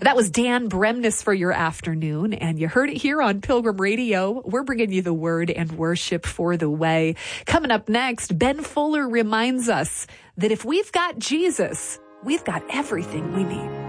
That was Dan Bremnes for your afternoon, and you heard it here on Pilgrim Radio. We're bringing you the word and worship for the way. Coming up next, Ben Fuller reminds us that if we've got Jesus, we've got everything we need.